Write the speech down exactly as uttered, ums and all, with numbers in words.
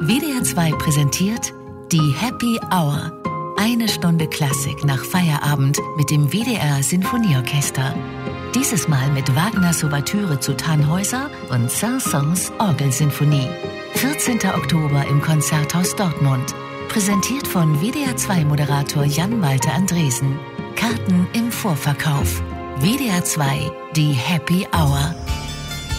W D R zwei präsentiert die Happy Hour. Eine Stunde Klassik nach Feierabend mit dem W D R Sinfonieorchester. Dieses Mal mit Wagners Ouvertüre zu Tannhäuser und Saint-Saëns Orgelsinfonie. vierzehnten Oktober im Konzerthaus Dortmund. Präsentiert von W D R zwei Moderator Jan-Malte Andresen. Karten im Vorverkauf. W D R zwei, die Happy Hour.